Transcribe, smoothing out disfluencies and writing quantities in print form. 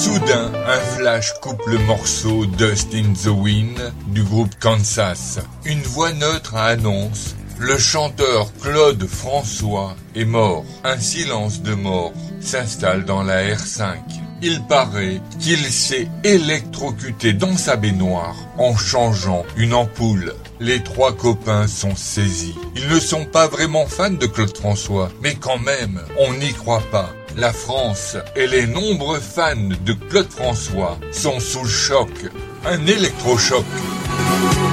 Soudain, un flash coupe le morceau Dust in the Wind du groupe Kansas. Une voix neutre annonce: le chanteur Claude François est mort. Un silence de mort s'installe dans la R5. Il paraît qu'il s'est électrocuté dans sa baignoire en changeant une ampoule. Les trois copains sont saisis. Ils ne sont pas vraiment fans de Claude François, mais quand même, on n'y croit pas. La France et les nombreux fans de Claude François sont sous le choc. Un électrochoc.